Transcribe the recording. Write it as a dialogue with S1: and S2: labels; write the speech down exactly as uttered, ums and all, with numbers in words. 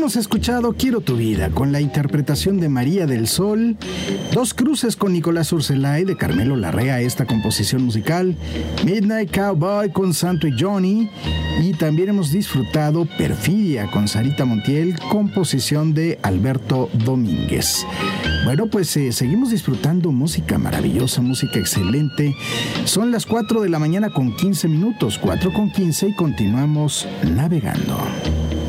S1: Hemos escuchado Quiero tu vida con la interpretación de María del Sol, Dos cruces con Nicolás Urselay de Carmelo Larrea, esta composición musical, Midnight Cowboy con Santo y Johnny, y también hemos disfrutado Perfidia con Sarita Montiel, composición de Alberto Domínguez. Bueno, pues eh, seguimos disfrutando música maravillosa, música excelente. Son las cuatro de la mañana con quince minutos, cuatro con quince, y continuamos navegando.